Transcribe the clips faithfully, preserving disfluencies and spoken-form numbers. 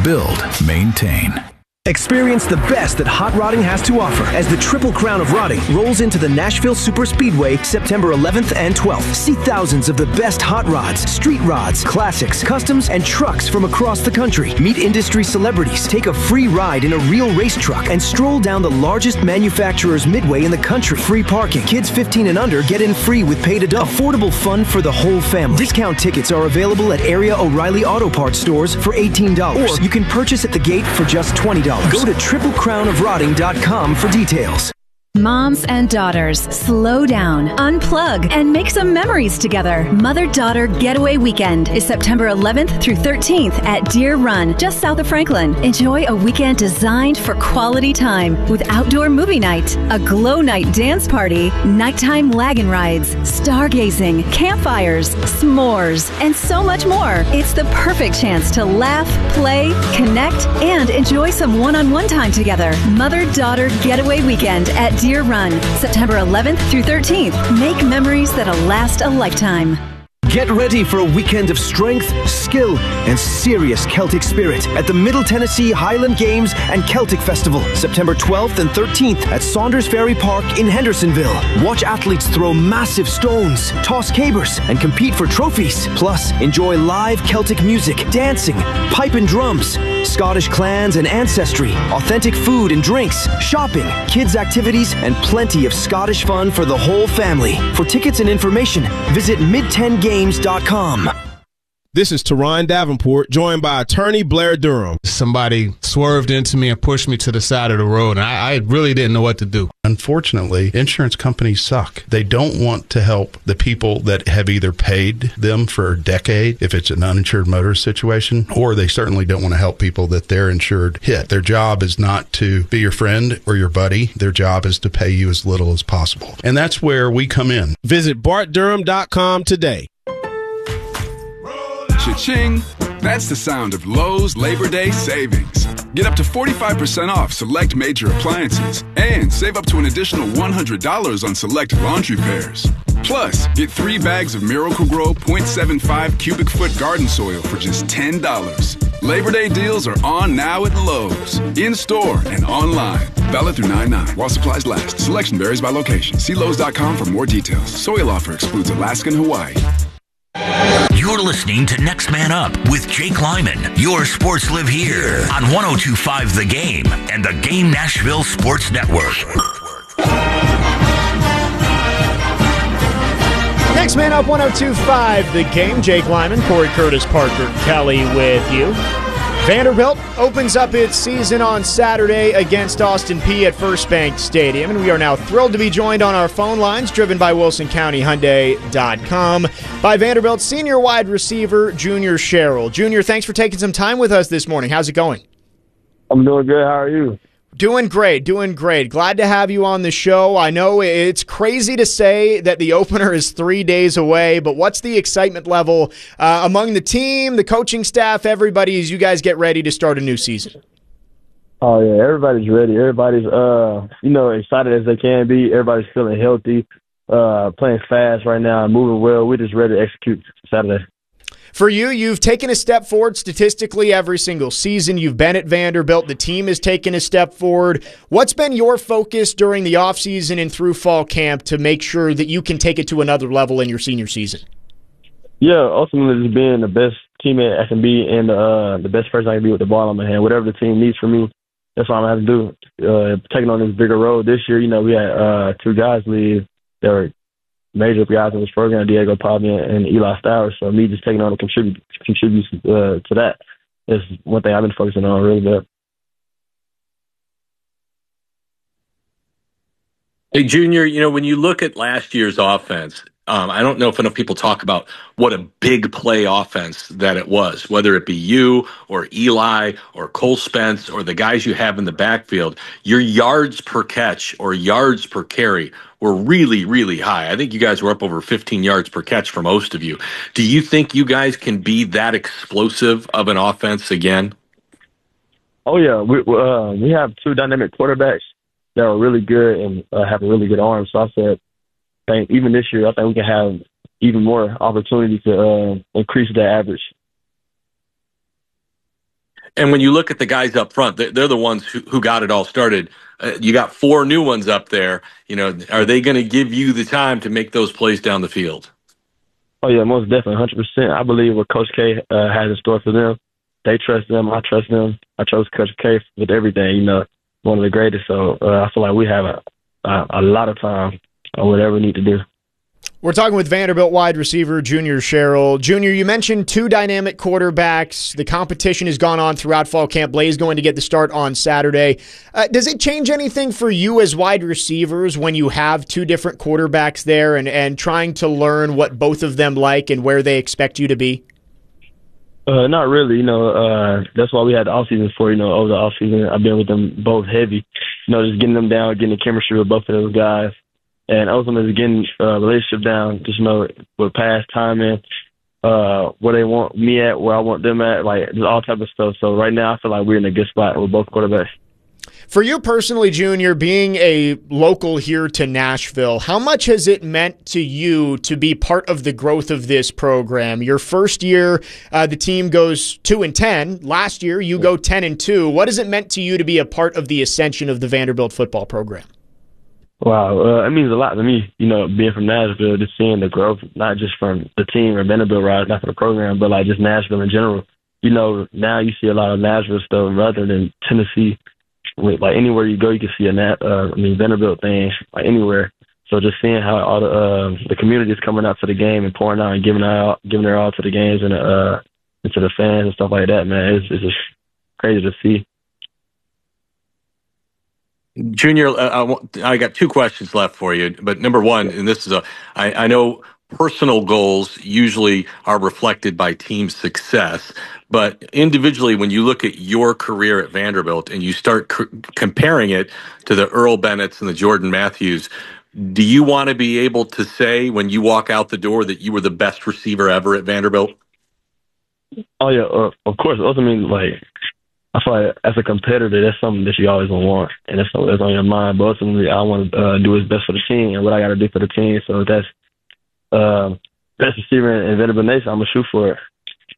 Build, maintain. Experience the best that hot rodding has to offer as the Triple Crown of Rodding rolls into the Nashville Super Speedway September eleventh and twelfth. See thousands of the best hot rods, street rods, classics, customs, and trucks from across the country. Meet industry celebrities, take a free ride in a real race truck, and stroll down the largest manufacturer's midway in the country. Free parking. Kids fifteen and under get in free with paid adult. Affordable fun for the whole family. Discount tickets are available at area O'Reilly Auto Parts stores for eighteen dollars. Or you can purchase at the gate for just twenty dollars. Go to triple crown of rodding dot com for details. Moms and daughters, slow down, unplug, and make some memories together. Mother-Daughter Getaway Weekend is September eleventh through thirteenth at Deer Run, just south of Franklin. Enjoy a weekend designed for quality time with outdoor movie night, a glow night dance party, nighttime wagon rides, stargazing, campfires, s'mores, and so much more. It's the perfect chance to laugh, play, connect, and enjoy some one-on-one time together. Mother-Daughter Getaway Weekend at Deer Run, September eleventh through thirteenth. Make memories that'll last a lifetime. Get ready for a weekend of strength, skill, and serious Celtic spirit at the Middle Tennessee Highland Games and Celtic Festival, September twelfth and thirteenth at Saunders Ferry Park in Hendersonville. Watch athletes throw massive stones, toss cabers, and compete for trophies. Plus, enjoy live Celtic music, dancing, pipe and drums, Scottish clans and ancestry, authentic food and drinks, shopping, kids' activities, and plenty of Scottish fun for the whole family. For tickets and information, visit mid ten games dot com. This is Teron Davenport, joined by attorney Blair Durham. Somebody swerved into me and pushed me to the side of the road, and I, I really didn't know what to do. Unfortunately, insurance companies suck. They don't want to help the people that have either paid them for a decade, if it's an uninsured motorist situation, or they certainly don't want to help people that they're insured hit. Their job is not to be your friend or your buddy. Their job is to pay you as little as possible. And that's where we come in. Visit bart durham dot com today. Cha-ching! That's the sound of Lowe's Labor Day savings. Get up to forty-five percent off select major appliances and save up to an additional one hundred dollars on select laundry pairs. Plus, get three bags of Miracle-Gro point seven five cubic foot garden soil for just ten dollars. Labor Day deals are on now at Lowe's, in-store and online. Valid through nine nine while supplies last. Selection varies by location. See Lowe's dot com for more details. Soil offer excludes Alaska and Hawaii. You're listening to Next Man Up with Jake Lyman. Your sports live here on one oh two point five The Game and the Game Nashville Sports Network. Next Man Up, one oh two point five The Game. Jake Lyman, Corey Curtis, Parker Kelly with you. Vanderbilt opens up its season on Saturday against Austin Peay at First Bank Stadium, and we are now thrilled to be joined on our phone lines, driven by Wilson County Hyundai dot com, by Vanderbilt senior wide receiver Junior Sherrill. Junior, thanks for taking some time with us this morning. How's it going? I'm doing good. How are you? Doing great, doing great. Glad to have you on the show. I know it's crazy to say that the opener is three days away, but what's the excitement level uh, among the team, the coaching staff, everybody, as you guys get ready to start a new season? Oh, yeah, everybody's ready. Everybody's, uh, you know, excited as they can be. Everybody's feeling healthy, uh, playing fast right now, moving well. We're just ready to execute Saturday. For you, you've taken a step forward statistically every single season. You've been at Vanderbilt. The team has taken a step forward. What's been your focus during the offseason and through fall camp to make sure that you can take it to another level in your senior season? Yeah, ultimately just being the best teammate I can be and uh, the best person I can be with the ball in my hand. Whatever the team needs from me, that's what I'm going to have to do. Uh, taking on this bigger role this year, you know, we had uh, two guys leave that were major guys in this program, Diego Pavia and Eli Stowers. So me just taking on and contribute contributes uh, to that is one thing I've been focusing on really bad. Hey, Junior, you know, when you look at last year's offense, um, I don't know if enough people talk about what a big play offense that it was, whether it be you or Eli or Cole Spence or the guys you have in the backfield. Your yards per catch or yards per carry were really, really high. I think you guys were up over fifteen yards per catch for most of you. Do you think you guys can be that explosive of an offense again? Oh, yeah. We, uh, we have two dynamic quarterbacks that are really good and uh, have a really good arm. So I said, I think even this year, I think we can have even more opportunity to uh, increase that average. And when you look at the guys up front, they're, they're the ones who, who got it all started. Uh, you got four new ones up there. You know, are they going to give you the time to make those plays down the field? Oh, yeah, most definitely, one hundred percent. I believe what Coach K uh, has in store for them. They trust them. I trust them. I trust Coach K with everything, you know, one of the greatest. So uh, I feel like we have a, a, a lot of time on whatever we need to do. We're talking with Vanderbilt wide receiver Junior Sherrill. Junior, you mentioned two dynamic quarterbacks. The competition has gone on throughout fall camp. Blaze going to get the start on Saturday. Uh, does it change anything for you as wide receivers when you have two different quarterbacks there and, and trying to learn what both of them like and where they expect you to be? Uh, not really. You know, uh, that's why we had the offseason for, you know, over the offseason. I've been with them both heavy. You know, just getting them down, getting the chemistry with both of those guys. And ultimately getting a uh, relationship down, just, you know, with past timing, uh, where they want me at, where I want them at, like, just all type of stuff. So right now I feel like we're in a good spot with both quarterbacks. For you personally, Junior, being a local here to Nashville, how much has it meant to you to be part of the growth of this program? Your first year, uh, the team goes two and ten. Last year, you go ten and two. What has it meant to you to be a part of the ascension of the Vanderbilt football program? Wow, uh, it means a lot to me, you know, being from Nashville, just seeing the growth, not just from the team or Vanderbilt Rise, not for the program, but like just Nashville in general. You know, now you see a lot of Nashville stuff rather than Tennessee. Like anywhere you go, you can see a Nat, uh, I mean Vanderbilt thing, like anywhere. So just seeing how all the uh, the community is coming out to the game and pouring out and giving out, giving their all to the games and uh, and to the fans and stuff like that, man, it's, it's just crazy to see. Junior, uh, I got two questions left for you, but number one, and this is a, I, I know personal goals usually are reflected by team success, but individually, when you look at your career at Vanderbilt and you start c- comparing it to the Earl Bennetts and the Jordan Matthews, do you want to be able to say when you walk out the door that you were the best receiver ever at Vanderbilt? Oh yeah, uh, of course. Ultimately, like, I feel like as a competitor, that's something that you always want to want, and that's something that's on your mind. But ultimately, I want to uh, do what's best for the team and what I got to do for the team. So if that's uh, best receiver in Vanderbilt Nation, I'm gonna shoot for it.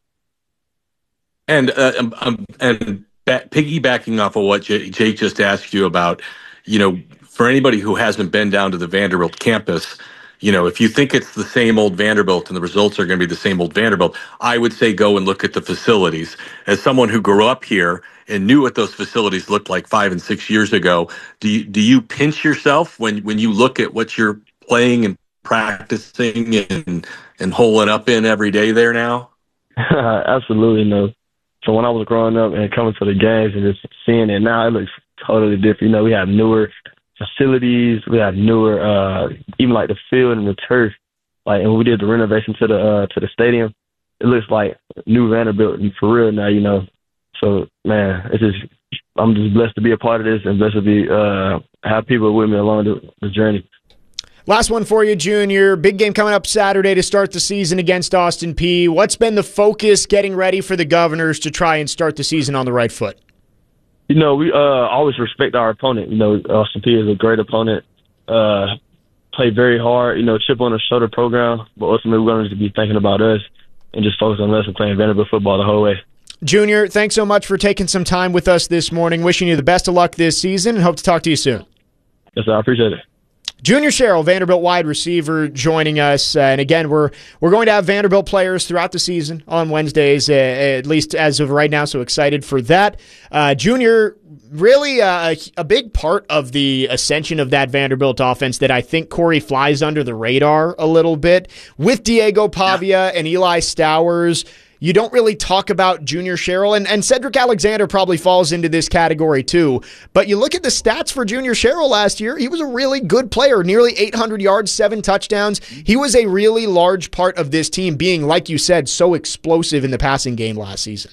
And uh, um, um, and ba- piggybacking off of what J- Jake just asked you about, you know, for anybody who hasn't been down to the Vanderbilt campus, you know, if you think it's the same old Vanderbilt and the results are going to be the same old Vanderbilt, I would say go and look at the facilities. As someone who grew up here and knew what those facilities looked like five and six years ago, do you, do you pinch yourself when, when you look at what you're playing and practicing and, and holing up in every day there now? Absolutely, no. So when I was growing up and coming to the games and just seeing it now, it looks totally different. You know, we have newer facilities, we have newer, uh, even like the field and the turf. Like, and when we did the renovation to the uh, to the stadium, it looks like new Vanderbilt and for real now. You know, so man, it's just I'm just blessed to be a part of this and blessed to be uh, have people with me along the, the journey. Last one for you, Junior. Big game coming up Saturday to start the season against Austin Peay. What's been the focus getting ready for the Governors to try and start the season on the right foot? You know, we uh, always respect our opponent. You know, Austin Peay is a great opponent. Uh, play very hard, you know, chip on the shoulder program, but ultimately we're going to be thinking about us and just focus on us and playing Vanderbilt football the whole way. Junior, thanks so much for taking some time with us this morning. Wishing you the best of luck this season and hope to talk to you soon. Yes, sir. I appreciate it. Junior Sherrill, Vanderbilt wide receiver, joining us. Uh, and again, we're we're going to have Vanderbilt players throughout the season on Wednesdays, uh, at least as of right now, so excited for that. Uh, Junior, really uh, a, a big part of the ascension of that Vanderbilt offense that I think Corey flies under the radar a little bit. With Diego Pavia and Eli Stowers, you don't really talk about Junior Sherrill, and, and Cedric Alexander probably falls into this category too. But you look at the stats for Junior Sherrill last year, he was a really good player, nearly eight hundred yards, seven touchdowns. He was a really large part of this team being, like you said, so explosive in the passing game last season.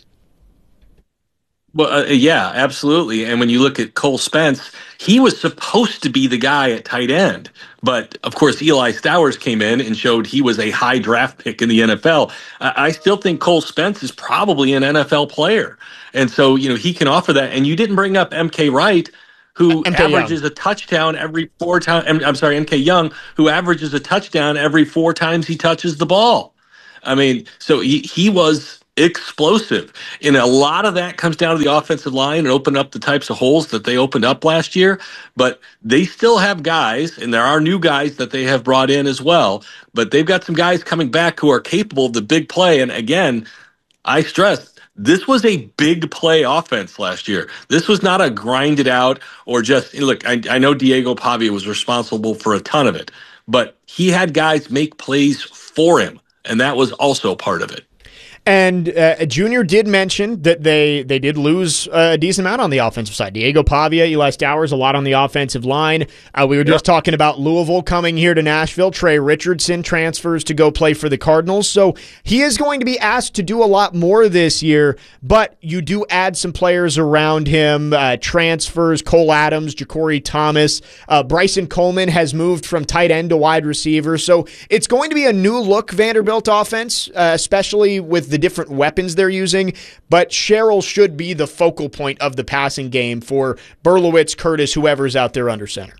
Well, uh, yeah, absolutely. And when you look at Cole Spence, he was supposed to be the guy at tight end. But, of course, Eli Stowers came in and showed he was a high draft pick in the N F L. I, I still think Cole Spence is probably an N F L player. And so, you know, he can offer that. And you didn't bring up M K Wright, who M K averages Young. a touchdown every four times. I'm sorry, M K Young, who averages a touchdown every four times he touches the ball. I mean, so he, he was explosive. And a lot of that comes down to the offensive line and open up the types of holes that they opened up last year. But they still have guys, and there are new guys that they have brought in as well. But they've got some guys coming back who are capable of the big play. And again, I stress, this was a big play offense last year. This was not a grinded out or just, look, I, I know Diego Pavia was responsible for a ton of it, but he had guys make plays for him, and that was also part of it. And uh, Junior did mention that they they did lose a decent amount on the offensive side. Diego Pavia, Eli Stowers, a lot on the offensive line. Uh, we were just yep. talking about Louisville coming here to Nashville. Trey Richardson transfers to go play for the Cardinals. So he is going to be asked to do a lot more this year, but you do add some players around him, uh, transfers, Cole Adams, Ja'Cory Thomas. Uh, Bryson Coleman has moved from tight end to wide receiver. So it's going to be a new look Vanderbilt offense, uh, especially with the different weapons they're using, but Sherrill should be the focal point of the passing game for Berlowitz, Curtis, whoever's out there under center.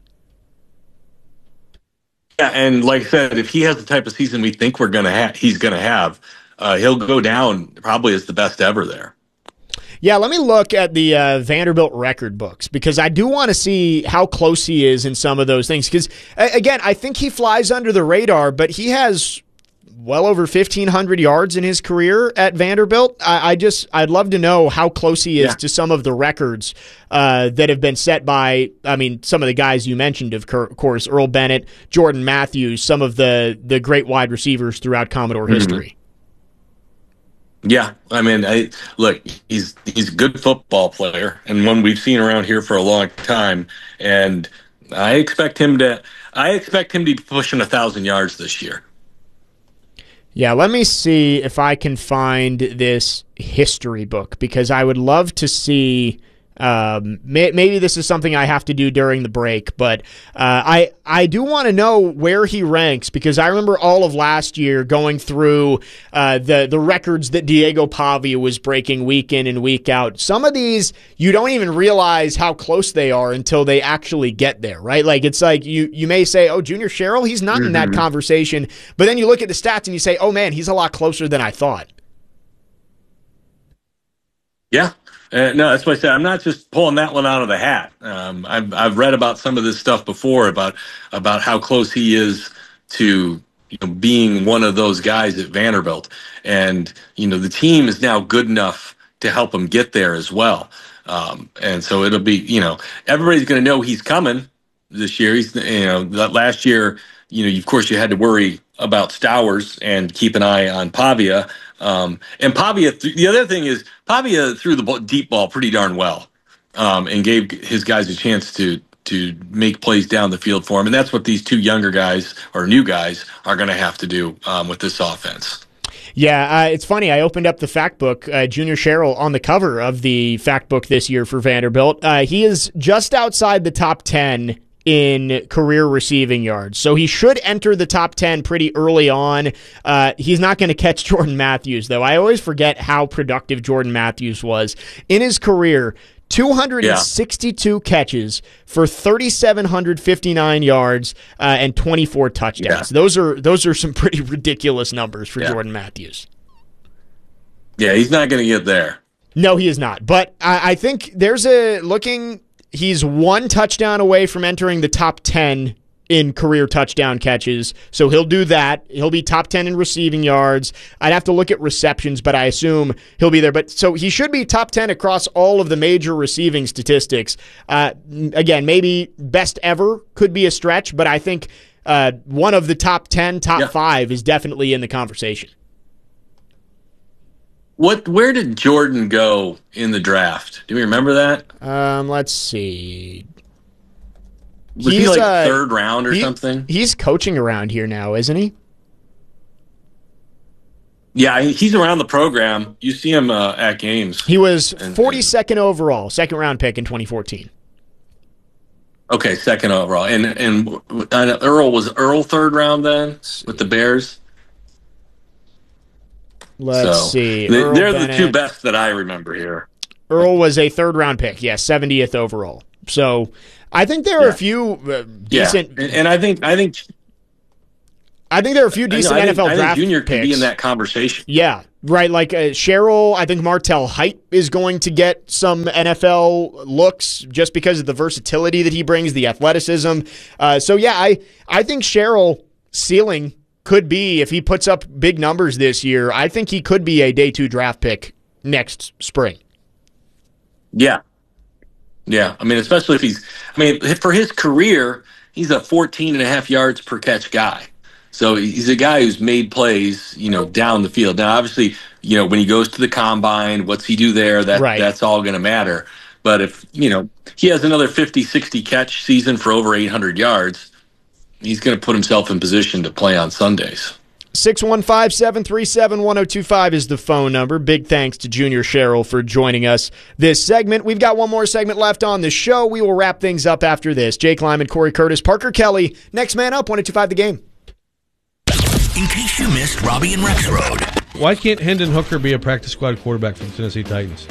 Yeah, and like I said, if he has the type of season we think we're gonna have, he's gonna have, uh, he'll go down probably as the best ever there. Yeah, let me look at the uh, Vanderbilt record books because I do want to see how close he is in some of those things. Because again, I think he flies under the radar, but he has well over fifteen hundred yards in his career at Vanderbilt. I, I just, I'd love to know how close he is yeah. to some of the records uh, that have been set by, I mean, some of the guys you mentioned, of course, Earl Bennett, Jordan Matthews, some of the, the great wide receivers throughout Commodore mm-hmm. history. Yeah, I mean, I look, he's he's a good football player and one we've seen around here for a long time, and I expect him to, I expect him to be pushing a thousand yards this year. Yeah, let me see if I can find this history book because I would love to see. Um, may, maybe this is something I have to do during the break, but uh, I I do want to know where he ranks because I remember all of last year going through uh, the the records that Diego Pavia was breaking week in and week out. Some of these you don't even realize how close they are until they actually get there, right? Like it's like you you may say, oh, Junior Sherrill, he's not mm-hmm. in that conversation, but then you look at the stats and you say, oh man, he's a lot closer than I thought. Yeah. Uh, no, that's what I said. I'm not just pulling that one out of the hat. Um, I've I've read about some of this stuff before about about how close he is to you know, being one of those guys at Vanderbilt, and you know the team is now good enough to help him get there as well. Um, and so it'll be you know everybody's going to know he's coming this year. He's you know last year you know of course you had to worry about Stowers and keep an eye on Pavia. Um, and Pavia, th- the other thing is Pavia threw the ball, deep ball pretty darn well, um, and gave his guys a chance to to make plays down the field for him. And that's what these two younger guys or new guys are going to have to do um, with this offense. Yeah, uh, it's funny. I opened up the fact book. Uh, Junior Sherrill on the cover of the fact book this year for Vanderbilt. Uh, he is just outside the top ten in career receiving yards. So he should enter the top ten pretty early on. Uh, he's not going to catch Jordan Matthews, though. I always forget how productive Jordan Matthews was. In his career, two hundred sixty-two yeah. catches for three thousand seven hundred fifty-nine yards uh, and twenty-four touchdowns. Yeah. Those are those are some pretty ridiculous numbers for yeah. Jordan Matthews. Yeah, he's not going to get there. No, he is not. But I, I think there's a looking... He's one touchdown away from entering the top ten in career touchdown catches, so he'll do that. He'll be top ten in receiving yards. I'd have to look at receptions, but I assume he'll be there. But so he should be top ten across all of the major receiving statistics. Uh, again, maybe best ever could be a stretch, but I think uh, one of the top ten, top yeah. five is definitely in the conversation. What? Where did Jordan go in the draft? Do we remember that? Um, let's see. Was he's, he like uh, third round or he, something? He's coaching around here now, isn't he? Yeah, he's around the program. You see him uh, at games. He was forty-second overall, second round pick in twenty fourteen. Okay, second overall, and and uh, Earl was Earl third round then with the Bears. Let's so, see. They, they're Bennett. the two best that I remember here. Earl was a third-round pick, yeah, seventieth overall. So I think there are yeah. a few uh, decent. Yeah. And, and I think I think I think there are a few decent I know, I N F L think, draft I think Junior picks. can be in that conversation. Yeah, right. Like uh, Cheryl, I think Martell Height is going to get some N F L looks just because of the versatility that he brings, the athleticism. Uh, so, yeah, I, I think Cheryl ceiling could be, if he puts up big numbers this year, I think he could be a day two draft pick next spring. Yeah. Yeah. I mean, especially if he's, I mean, for his career, he's a fourteen and a half yards per catch guy. So he's a guy who's made plays, you know, down the field. Now, obviously, you know, when he goes to the combine, what's he do there? That right. That's all going to matter. But if, you know, he has another fifty, sixty catch season for over eight hundred yards, he's going to put himself in position to play on Sundays. six one five, seven three seven, one oh two five is the phone number. Big thanks to Junior Cheryl for joining us this segment. We've got one more segment left on the show. We will wrap things up after this. Jake Lyman, Corey Curtis, Parker Kelly. Next man up, one oh two five The Game. In case you missed Robbie and Rexroad. Why can't Hendon Hooker be a practice squad quarterback for the Tennessee Titans?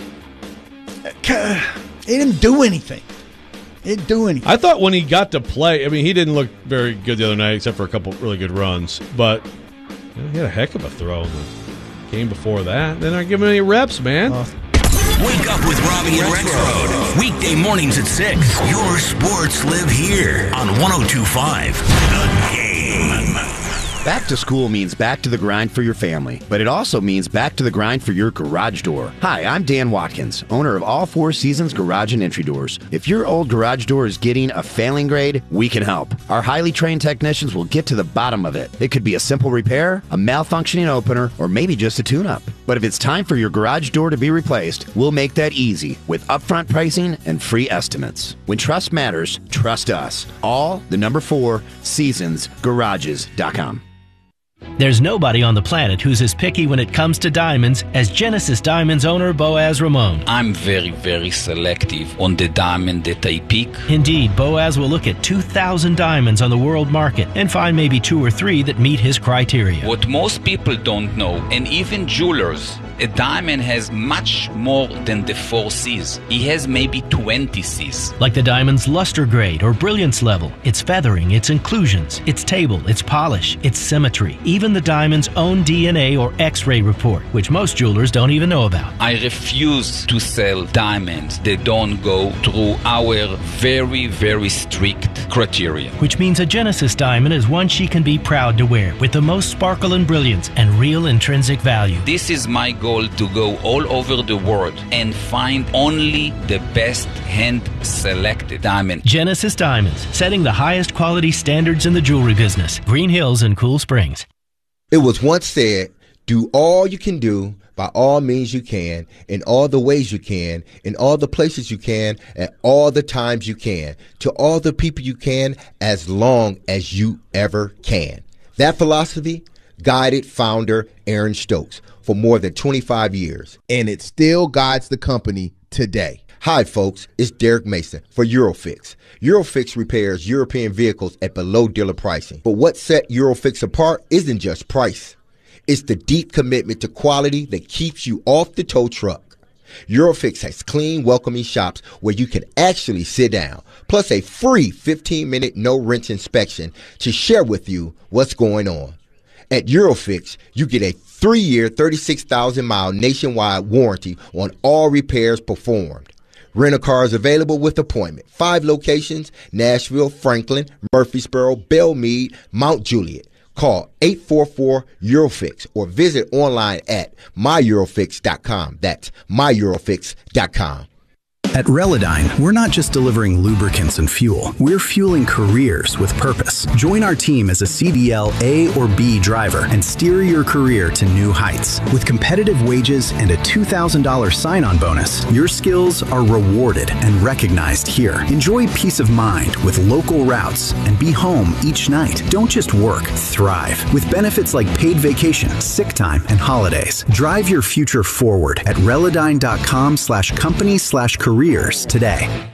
He didn't do anything. He didn't do anything. I thought when he got to play, I mean, he didn't look very good the other night except for a couple really good runs, but you know, he had a heck of a throw in the game before that. They're not giving any reps, man. Uh, Wake up with Robbie and Rexroad. Weekday mornings at six. Your sports live here on one oh two point five The Game. Back to school means back to the grind for your family, but it also means back to the grind for your garage door. Hi, I'm Dan Watkins, owner of All Four Seasons Garage and Entry Doors. If your old garage door is getting a failing grade, we can help. Our highly trained technicians will get to the bottom of it. It could be a simple repair, a malfunctioning opener, or maybe just a tune-up. But if it's time for your garage door to be replaced, we'll make that easy with upfront pricing and free estimates. When trust matters, trust us. All the number four seasons garages dot com. There's nobody on the planet who's as picky when it comes to diamonds as Genesis Diamonds owner Boaz Ramon. I'm very, very selective on the diamond that I pick. Indeed, Boaz will look at two thousand diamonds on the world market and find maybe two or three that meet his criteria. What most people don't know, and even jewelers, a diamond has much more than the four C's. He has maybe twenty C's. Like the diamond's luster grade or brilliance level, its feathering, its inclusions, its table, its polish, its symmetry, even the diamond's own D N A or X-ray report, which most jewelers don't even know about. I refuse to sell diamonds that don't go through our very, very strict criteria. Which means a Genesis diamond is one she can be proud to wear, with the most sparkle and brilliance and real intrinsic value. This is my goal, to go all over the world and find only the best hand-selected diamond. Genesis Diamonds, setting the highest quality standards in the jewelry business. Green Hills and Cool Springs. It was once said, do all you can do by all means you can, in all the ways you can, in all the places you can, at all the times you can, to all the people you can, as long as you ever can. That philosophy guided founder Aaron Stokes for more than twenty-five years. And it still guides the company today. Hi, folks. It's Derek Mason for Eurofix. Eurofix repairs European vehicles at below dealer pricing. But what set Eurofix apart isn't just price. It's the deep commitment to quality that keeps you off the tow truck. Eurofix has clean, welcoming shops where you can actually sit down, plus a free fifteen-minute no-wrench inspection to share with you what's going on. At Eurofix, you get a three-year, thirty-six thousand mile nationwide warranty on all repairs performed. Rent-a-car is available with appointment. Five locations: Nashville, Franklin, Murfreesboro, Belmead, Mount Juliet. Call eight four four Eurofix or visit online at my eurofix dot com. That's my eurofix dot com. At Relodyne, we're not just delivering lubricants and fuel. We're fueling careers with purpose. Join our team as a C D L A or B driver and steer your career to new heights. With competitive wages and a two thousand dollars sign-on bonus, your skills are rewarded and recognized here. Enjoy peace of mind with local routes and be home each night. Don't just work, thrive. With benefits like paid vacation, sick time, and holidays. Drive your future forward at relodyne.com slash company slash careers today.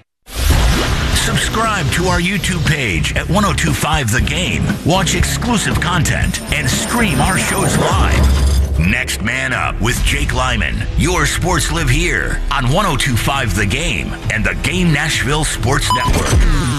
Subscribe to our YouTube page at one oh two point five The Game. Watch exclusive content and stream our shows live. Next Man Up with Jake Lyman. Your sports live here on one oh two point five The Game and the Game Nashville Sports Network.